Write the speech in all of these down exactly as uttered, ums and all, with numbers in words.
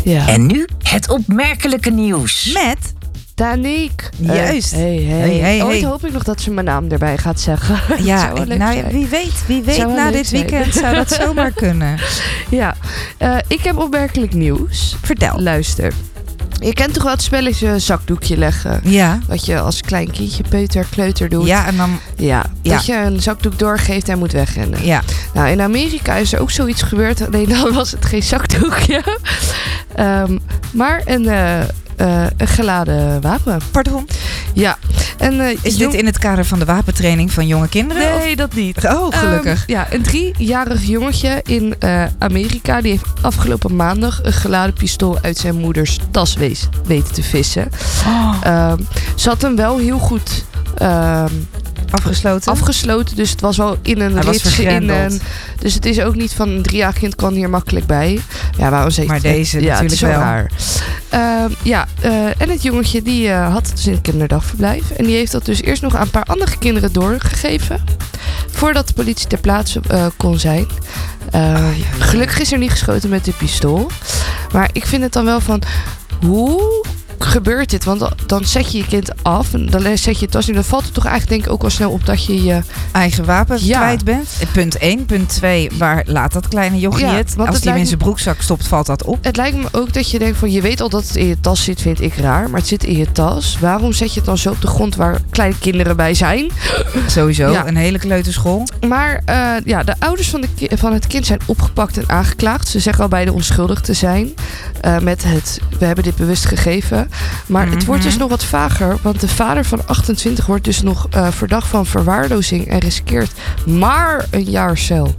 Ja. En nu het opmerkelijke nieuws. Met... Daniek. Juist. Uh, hey, hey. Hey, hey, Ooit hey. hoop ik nog dat ze mijn naam erbij gaat zeggen. Ja, Zou wel leuk nou, zijn. wie weet. Wie weet, Zou wel na leuk dit zijn. weekend zou dat zomaar kunnen. Ja, uh, ik heb opmerkelijk nieuws. Vertel. Luister. Je kent toch wel het spelletje zakdoekje leggen? Ja. Wat je als klein kindje, peuter, kleuter doet. Ja, en dan... Ja, Ja. dat je een zakdoek doorgeeft en moet wegrennen. Ja. Nou, in Amerika is er ook zoiets gebeurd. Alleen dan was het geen zakdoekje. um, maar een, uh, uh, een geladen wapen. Pardon? Ja. En, uh, Is jong... dit in het kader van de wapentraining van jonge kinderen? Nee, dat niet. Oh, gelukkig. Um, ja, een driejarig jongetje in uh, Amerika... die heeft afgelopen maandag een geladen pistool uit zijn moeders tas wees, weten te vissen. Oh. Um, ze had hem wel heel goed... Um, Afgesloten? Afgesloten, dus het was wel in een Hij was rits. In vergrendeld. een, dus het is ook niet van een driejarig kind kan hier makkelijk bij. Ja, waarom ze Maar deze ja, natuurlijk het is wel wel. raar. Uh, ja, uh, en het jongetje die uh, had het dus in het kinderdagverblijf. En die heeft dat dus eerst nog aan een paar andere kinderen doorgegeven. Voordat de politie ter plaatse uh, kon zijn. Uh, oh, ja, ja. Gelukkig is er niet geschoten met de pistool. Maar ik vind het dan wel van... Hoe gebeurt dit? Want dan zet je je kind af en dan zet je het tas in. Dan valt het toch eigenlijk denk ik ook wel snel op dat je je eigen wapen ja. kwijt bent. Punt één. Punt twee. Waar laat dat kleine jochie ja, het? Als die hem in zijn broekzak stopt, valt dat op. Het lijkt me ook dat je denkt van... Je weet al dat het in je tas zit, vind ik raar. Maar het zit in je tas. Waarom zet je het dan zo op de grond waar kleine kinderen bij zijn? Sowieso. Ja. Een hele kleuterschool. Maar uh, ja, de ouders van, de ki- van het kind zijn opgepakt en aangeklaagd. Ze zeggen al beide onschuldig te zijn. Uh, met het, we hebben dit bewust gegeven. Maar mm-hmm. het wordt dus nog wat vager. Want de vader van achtentwintig wordt dus nog uh, verdacht van verwaarlozing. En riskeert maar een jaar cel.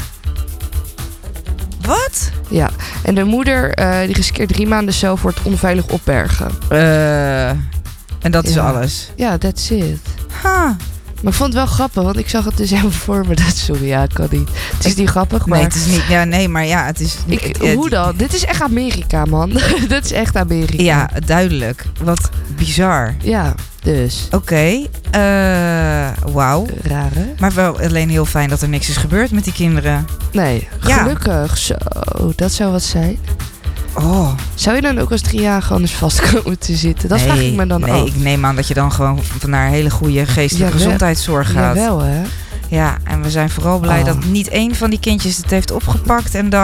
Wat? Ja, en de moeder uh, die riskeert drie maanden cel voor het onveilig opbergen. Uh, en dat ja. is alles? Ja, that's it. Huh. Maar ik vond het wel grappig, want ik zag het dus helemaal voor me. Dat, sorry, ja, kan niet. Het is ik, niet grappig, maar... Nee, het is niet... Ja, nee, maar ja, het is... Ik, het, hoe dan? Dit is echt Amerika, man. Dit is echt Amerika. Ja, duidelijk. Wat bizar. Ja, dus. Oké. Okay. Uh, Wauw. Raar, hè? Maar wel alleen heel fijn dat er niks is gebeurd met die kinderen. Nee, gelukkig. Ja. Zo, dat zou wat zijn. Oh. Zou je dan ook als driejarige anders vast komen te zitten? Dat nee, vraag ik me dan nee, af. Nee, ik neem aan dat je dan gewoon naar hele goede geestelijke ja, gezondheidszorg gaat. Jawel, hè? Ja, en we zijn vooral blij oh. dat niet één van die kindjes het heeft opgepakt en dan